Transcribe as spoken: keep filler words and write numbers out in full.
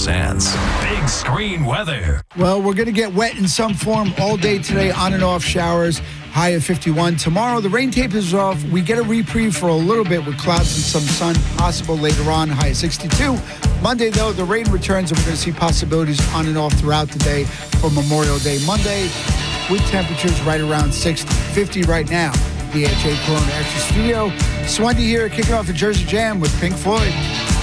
Sands. Big screen weather. Well, we're going to get wet in some form all day today, on and off showers, high of fifty-one. Tomorrow, the rain tape is off. We get a reprieve for a little bit with clouds and some sun possible later on, high of sixty-two. Monday, though, the rain returns, and we're going to see possibilities on and off throughout the day for Memorial Day. Monday, with temperatures right around sixty, fifty right now. D H A Corona Extra Studio. Swendy here, kicking off a Jersey Jam with Pink Floyd.